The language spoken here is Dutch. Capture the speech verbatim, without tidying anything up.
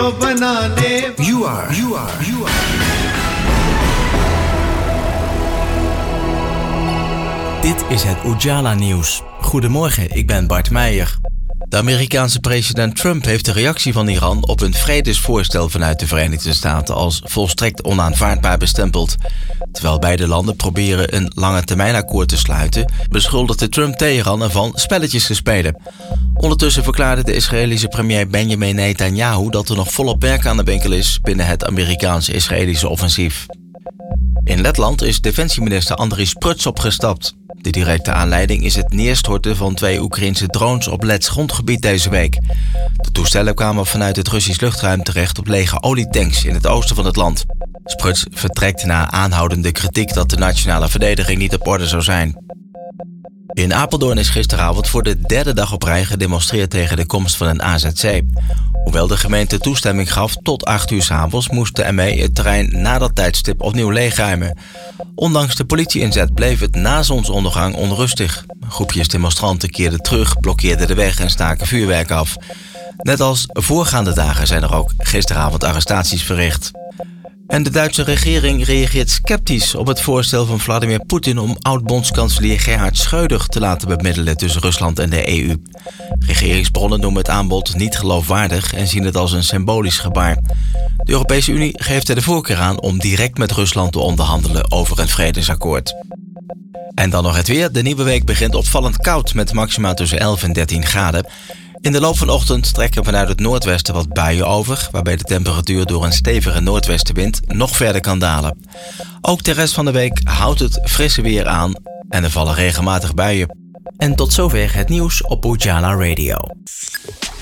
को बनाने You are, you are, you are. Dit is het Ujala Nieuws. Goedemorgen, ik ben Bart Meijer. De Amerikaanse president Trump heeft de reactie van Iran op een vredesvoorstel vanuit de Verenigde Staten als volstrekt onaanvaardbaar bestempeld. Terwijl beide landen proberen een langetermijnakkoord te sluiten, beschuldigde Trump Teheran ervan spelletjes te spelen. Ondertussen verklaarde de Israëlische premier Benjamin Netanyahu dat er nog volop werk aan de winkel is binnen het Amerikaans-Israëlische offensief. In Letland is defensieminister Andris Pruts opgestapt. De directe aanleiding is het neerstorten van twee Oekraïnse drones op Lets grondgebied deze week. De toestellen kwamen vanuit het Russisch luchtruim terecht op lege olietanks in het oosten van het land. Pruts vertrekt na aanhoudende kritiek dat de nationale verdediging niet op orde zou zijn. In Apeldoorn is gisteravond voor de derde dag op rij gedemonstreerd tegen de komst van een A Z C. Hoewel de gemeente toestemming gaf tot acht uur 's avonds, moest de M E het terrein na dat tijdstip opnieuw leegruimen. Ondanks de politie-inzet bleef het na zonsondergang onrustig. Groepjes demonstranten keerden terug, blokkeerden de weg en staken vuurwerk af. Net als voorgaande dagen zijn er ook gisteravond arrestaties verricht. En de Duitse regering reageert sceptisch op het voorstel van Vladimir Poetin om oud-bondskanselier Gerhard Schröder te laten bemiddelen tussen Rusland en de E U. Regeringsbronnen noemen het aanbod niet geloofwaardig en zien het als een symbolisch gebaar. De Europese Unie geeft er de voorkeur aan om direct met Rusland te onderhandelen over een vredesakkoord. En dan nog het weer. De nieuwe week begint opvallend koud met maxima tussen elf en dertien graden. In de loop van de ochtend trekken vanuit het noordwesten wat buien over, waarbij de temperatuur door een stevige noordwestenwind nog verder kan dalen. Ook de rest van de week houdt het frisse weer aan en er vallen regelmatig buien. En tot zover het nieuws op Ujala Radio.